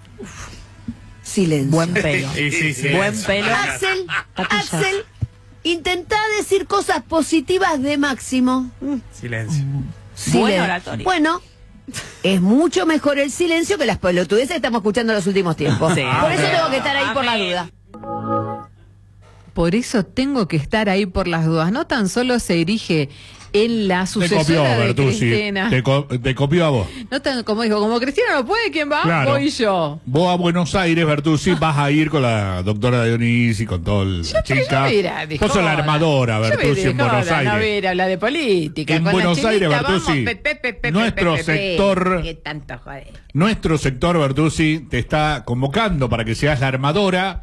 Silencio. Buen pelo. Sí, sí, sí. Buen pelo. Axel, Axel, intentá decir cosas positivas de Máximo. Silencio. Silen- oratorio. Bueno, es mucho mejor el silencio que las pelotudeces que estamos escuchando en los últimos tiempos. Sí. Por eso tengo que estar ahí por la Amén. duda. Por eso tengo que estar ahí por las dudas. No tan solo se erige en la Te sucesora copió, de Bertuzzi. Cristina. Te, co- te copió a vos. No tan, como dijo, como Cristina no puede, ¿quién va? Claro. Voy yo. Vos a Buenos Aires, Bertuzzi, vas a ir con la doctora Dionisi, con toda la Yo, pero chica. yo voy a ir de Vos sos la joda. armadora, Yo voy Bertuzzi, de en Buenos joda, Aires. No voy a ir a hablar de política. En Con la Buenos chinita Aires, vamos, Bertuzzi, pe, pe, pe, pe, nuestro pe, pe, pe. sector- Qué tanto joder. Nuestro sector, Bertuzzi, te está convocando para que seas la armadora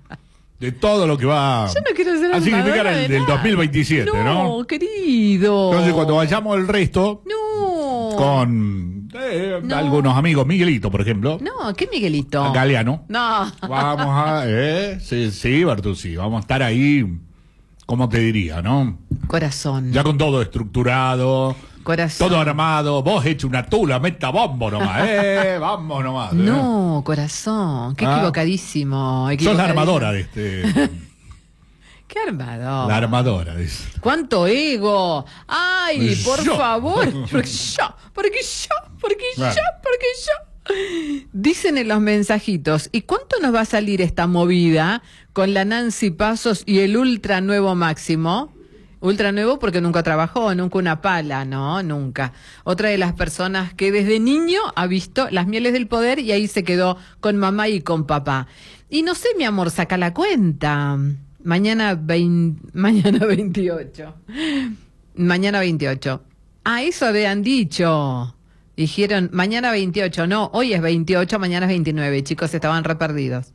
de todo lo que va Yo no quiero ser a significar armadora el de del nada. dos mil veintisiete, ¿no? No, querido. Entonces, cuando vayamos el resto, No. con eh, No. algunos amigos, Miguelito, por ejemplo, No, ¿qué Miguelito? Galeano, No. vamos a... Eh, sí, sí, Bertuzzi, vamos a estar ahí, ¿cómo te diría, no? Corazón. Ya con todo estructurado, Corazón. todo armado, vos hecho una tula, meta bombo nomás, eh, vamos nomás. eh. No, corazón. Qué Ah. equivocadísimo. Sos la equivocadísimo. armadora de este... Qué armador. La armadora, dice. ¡Cuánto ego! ¡Ay, por Yo. favor! Porque yo, porque yo, porque Claro. yo, porque yo. Dicen en los mensajitos, ¿y cuánto nos va a salir esta movida con la Nancy Pasos y el ultra nuevo Máximo? Ultra nuevo porque nunca trabajó, nunca una pala, ¿no? Nunca. Otra de las personas que desde niño ha visto Las Mieles del Poder y ahí se quedó con mamá y con papá. Y no sé, mi amor, saca la cuenta. Mañana, vein- mañana veintiocho. Mañana veintiocho. Ah, eso habían dicho. Dijeron, mañana veintiocho. No, hoy es veintiocho, mañana es veintinueve. Chicos, estaban re perdidos.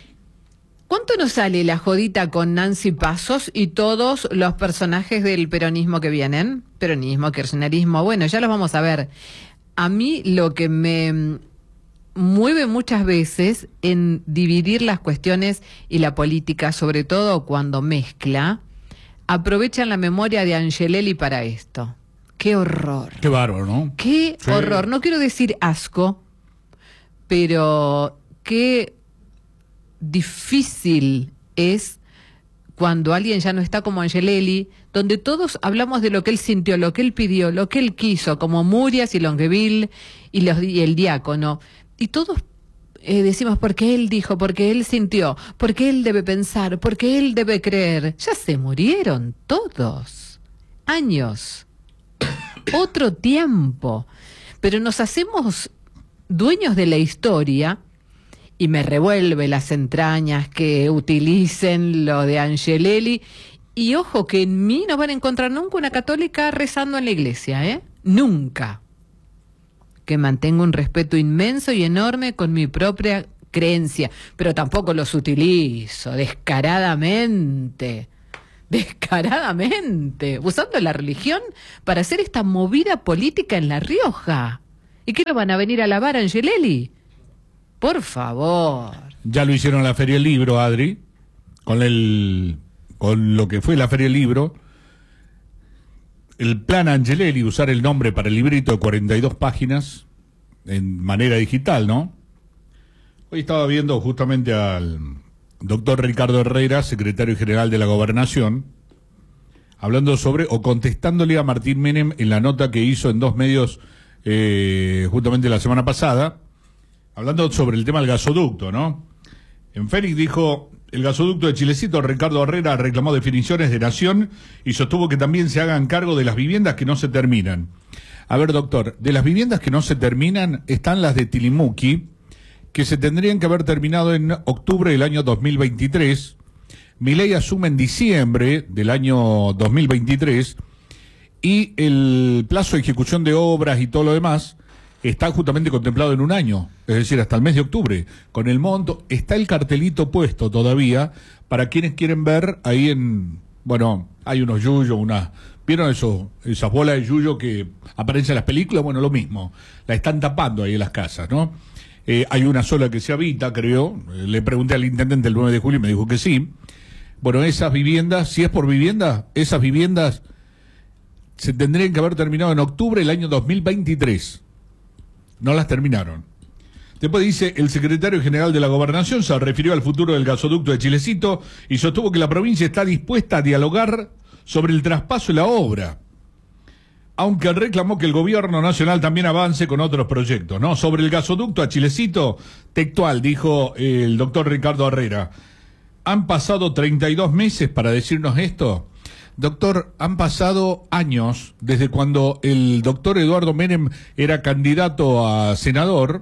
¿Cuánto nos sale la jodita con Nancy Pasos y todos los personajes del peronismo que vienen? Peronismo, kirchnerismo, bueno, ya los vamos a ver. A mí lo que me mueve muchas veces en dividir las cuestiones y la política, sobre todo cuando mezcla, aprovechan la memoria de Angelelli para esto. ¡Qué horror! Qué bárbaro, ¿no? ¡Qué Sí. horror! No quiero decir asco, pero qué difícil es cuando alguien ya no está como Angelelli, donde todos hablamos de lo que él sintió, lo que él pidió, lo que él quiso, como Murias y Longueville y, los, y el diácono. Y todos eh, decimos porque él dijo, porque él sintió, porque él debe pensar, porque él debe creer. Ya se murieron todos. Años. Otro tiempo. Pero nos hacemos dueños de la historia y me revuelve las entrañas que utilicen lo de Angelelli. Y ojo que en mí no van a encontrar nunca una católica rezando en la iglesia, ¿eh? Nunca. Que mantengo un respeto inmenso y enorme con mi propia creencia, pero tampoco los utilizo descaradamente. Descaradamente, usando la religión para hacer esta movida política en La Rioja. ¿Y qué no van a venir a alabar a Angelelli? Por favor. Ya lo hicieron en la Feria del Libro, Adri, con el con lo que fue la Feria del Libro. El plan Angelelli, usar el nombre para el librito de cuarenta y dos páginas en manera digital, ¿no? Hoy estaba viendo justamente al doctor Ricardo Herrera, secretario general de la Gobernación, hablando sobre, o contestándole a Martín Menem en la nota que hizo en dos medios eh, justamente la semana pasada, hablando sobre el tema del gasoducto, ¿no? En Fénix dijo, el gasoducto de Chilecito, Ricardo Herrera reclamó definiciones de nación y sostuvo que también se hagan cargo de las viviendas que no se terminan. A ver, doctor, de las viviendas que no se terminan están las de Tilimuki, que se tendrían que haber terminado en octubre del año dos mil veintitrés. Milei asume en diciembre del año dos mil veintitrés y el plazo de ejecución de obras y todo lo demás está justamente contemplado en un año, es decir, hasta el mes de octubre. Con el monto, está el cartelito puesto todavía para quienes quieren ver ahí en, bueno, hay unos yuyos, unas, ¿vieron eso, esas bolas de yuyo que aparecen en las películas? Bueno, lo mismo, la están tapando ahí en las casas, ¿no? Eh, hay una sola que se habita, creo, eh, le pregunté al intendente el nueve de julio y me dijo que sí. Bueno, esas viviendas, si es por vivienda, esas viviendas se tendrían que haber terminado en octubre del año dos mil veintitrés. No las terminaron. Después dice, el secretario general de la Gobernación se refirió al futuro del gasoducto de Chilecito y sostuvo que la provincia está dispuesta a dialogar sobre el traspaso de la obra, aunque reclamó que el gobierno nacional también avance con otros proyectos, ¿no? Sobre el gasoducto a Chilecito, textual, dijo el doctor Ricardo Herrera, han pasado treinta y dos meses para decirnos esto. Doctor, han pasado años desde cuando el doctor Eduardo Menem era candidato a senador,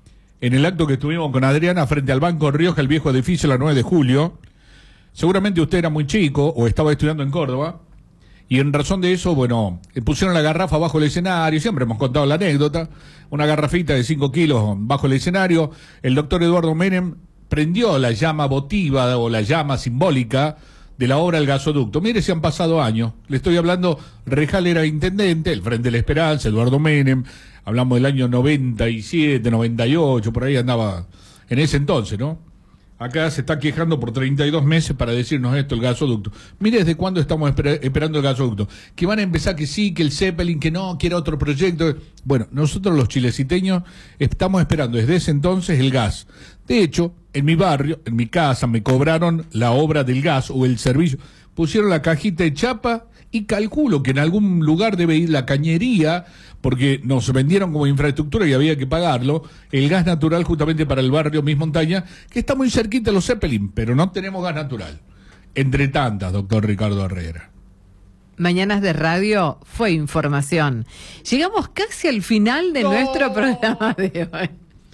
en el acto que estuvimos con Adriana frente al Banco Rioja, el viejo edificio, la nueve de julio. Seguramente usted era muy chico o estaba estudiando en Córdoba, y en razón de eso, bueno, pusieron la garrafa bajo el escenario, siempre hemos contado la anécdota, una garrafita de cinco kilos bajo el escenario. El doctor Eduardo Menem prendió la llama votiva o la llama simbólica de la obra El Gasoducto. Mire, si han pasado años. Le estoy hablando, Rejal era intendente, el Frente de la Esperanza, Eduardo Menem, hablamos del año noventa y siete, noventa y ocho, por ahí andaba en ese entonces, ¿no? Acá se está quejando por treinta y dos meses para decirnos esto, el gasoducto. Mire desde cuándo estamos esper esperando el gasoducto. Que van a empezar que sí, que el Zeppelin, que no, que era otro proyecto. Bueno, nosotros los chileciteños estamos esperando desde ese entonces el gas. De hecho, en mi barrio, en mi casa, me cobraron la obra del gas o el servicio. Pusieron la cajita de chapa y calculo que en algún lugar debe ir la cañería, porque nos vendieron como infraestructura y había que pagarlo, el gas natural justamente para el barrio Mis Montañas, que está muy cerquita de los Zeppelin, pero no tenemos gas natural. Entre tantas, doctor Ricardo Herrera. Mañanas de Radio fue información. Llegamos casi al final de no. nuestro programa de hoy.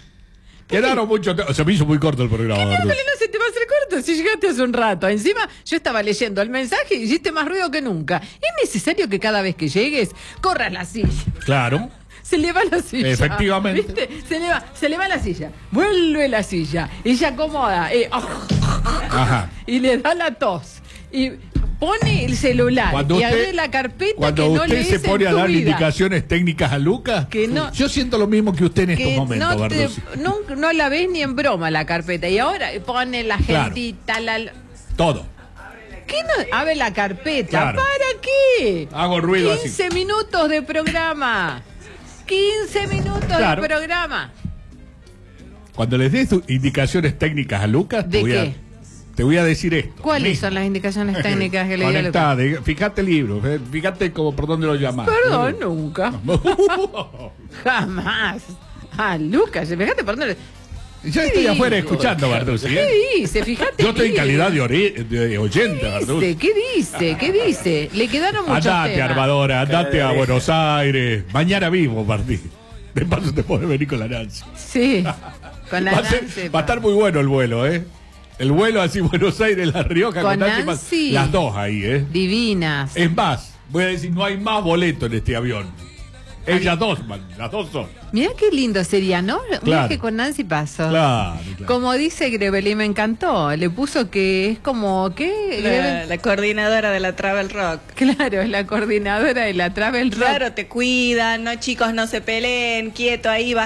Quedaron mucho, se me hizo muy corto el programa. ¿Qué no se te va a hacer corto si llegaste hace un rato? Encima yo estaba leyendo el mensaje y hiciste más ruido que nunca. Es necesario que cada vez que llegues corras la silla. Claro. Se le va la silla. Efectivamente. ¿Viste? Se le va, se le va la silla. Vuelve la silla. Ella acomoda. Eh, oh, Ajá. Y le da la tos. Y pone el celular cuando y usted, abre la carpeta cuando que no usted lees se pone en a tu dar vida. indicaciones técnicas a Lucas, que no, yo siento lo mismo que usted en estos momentos, no, te, Barduzzi. no, no la ves ni en broma la carpeta. Y ahora pone la Claro. gentita, la... Todo. ¿Qué no? Abre la carpeta. Claro. ¿Para qué? Hago ruido así. quince minutos de programa. quince minutos Claro. de programa. Cuando les des tus indicaciones técnicas a Lucas, te ¿De voy qué? a, te voy a decir esto. ¿Cuáles Mismo. son las indicaciones técnicas que le dio Conectá, Lucas? de- fíjate el libro, eh, fíjate como por dónde lo llamás. Perdón, nunca. Jamás. Ah, Lucas, fíjate por dónde... Yo estoy ¿Qué afuera digo? escuchando, Barduzzi. ¿eh? ¿Qué dice? Fíjate. Yo estoy en bien. calidad de, ori- de oyente, Barduzzi. dice? ¿Qué dice? ¿Qué dice? Le quedaron muchos Andate, temas. Armadora, andate a Buenos Aires. Mañana mismo, Martí. De paso te podés venir con la Nancy. Sí, con la va, a ser- Nancy. va a estar muy bueno el vuelo, ¿eh? El vuelo así Buenos Aires, La Rioja, Con con Nancy. Nancy. Las dos ahí, ¿eh? Divinas. Es más, voy a decir, no hay más boleto en este avión. Ellas dos, man, las dos son. Mirá qué lindo sería, ¿no? Un Claro. viaje con Nancy Paso. Claro, claro. Como dice Grebelí, me encantó. Le puso que es como, ¿qué? La, la coordinadora de la Travel Rock. Claro, es la coordinadora de la Travel Rock. Claro, te cuidan, no chicos, no se peleen, quieto ahí,